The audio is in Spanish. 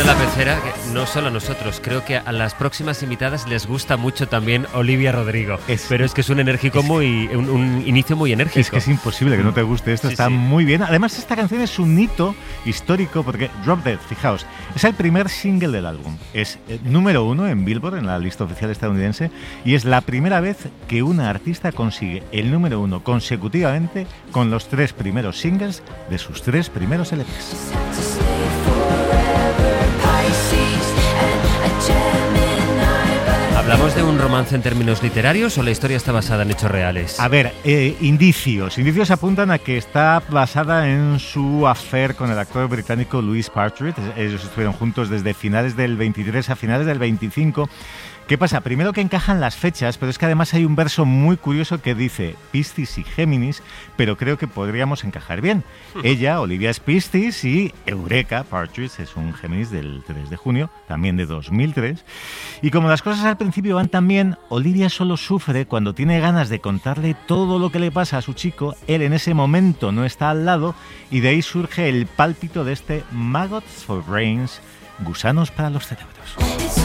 de la pecera, que no solo a nosotros, creo que a las próximas invitadas les gusta mucho también Olivia Rodrigo. Pero es que es un enérgico un inicio muy enérgico. Es que es imposible que no te guste esto, está muy bien. Además, esta canción es un hito histórico porque Drop Dead, fijaos, es el primer single del álbum. Es número 1 en Billboard, en la lista oficial estadounidense, y es la primera vez que una artista consigue el número 1 consecutivamente con los 3 primeros singles de sus 3 primeros LPs. ¿Hablamos de un romance en términos literarios o la historia está basada en hechos reales? A ver, indicios apuntan a que está basada en su affair con el actor británico Louis Partridge. Ellos estuvieron juntos desde finales del 23 a finales del 25. ¿Qué pasa? Primero que encajan las fechas, pero es que además hay un verso muy curioso que dice Piscis y Géminis, pero creo que podríamos encajar bien. Ella, Olivia, es Piscis y Eureka Partridge es un Géminis del 3 de junio, también de 2003. Y como las cosas al principio van tan bien, Olivia solo sufre cuando tiene ganas de contarle todo lo que le pasa a su chico. Él en ese momento no está al lado y de ahí surge el pálpito de este Maggots for Brains, gusanos para los cerebros.